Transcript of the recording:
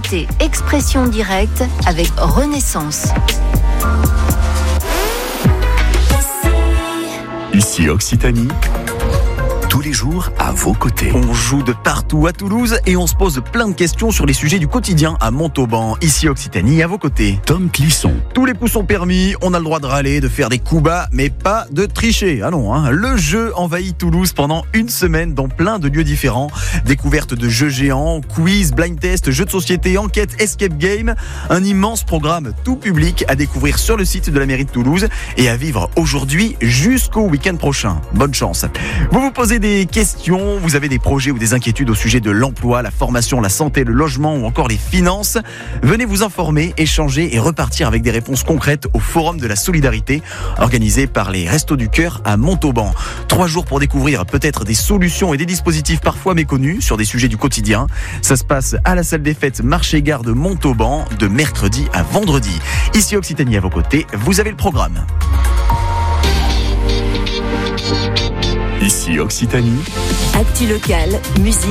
Écoutez Expression directe avec Renaissance. Ici Occitanie, tous les jours à vos côtés. On joue de partout à Toulouse et on se pose plein de questions sur les sujets du quotidien à Montauban. Ici Occitanie, à vos côtés. Tom Clisson. Tous les coups sont permis, on a le droit de râler, de faire des coups bas, mais pas de tricher. Ah non, hein. Le jeu envahit Toulouse pendant une semaine dans plein de lieux différents. Découverte de jeux géants, quiz, blind test, jeux de société, enquête, escape game. Un immense programme tout public à découvrir sur le site de la mairie de Toulouse et à vivre aujourd'hui jusqu'au week-end prochain. Bonne chance. Vous vous posez des questions, vous avez des projets ou des inquiétudes au sujet de l'emploi, la formation, la santé, le logement ou encore les finances. Venez vous informer, échanger et repartir avec des réponses concrètes au Forum de la Solidarité organisé par les Restos du Cœur à Montauban. 3 jours pour découvrir peut-être des solutions et des dispositifs parfois méconnus sur des sujets du quotidien. Ça se passe à la salle des fêtes Marché-Gare de Montauban de mercredi à vendredi. Ici Occitanie à vos côtés, vous avez le programme. Ici Occitanie. Actu locale, musique.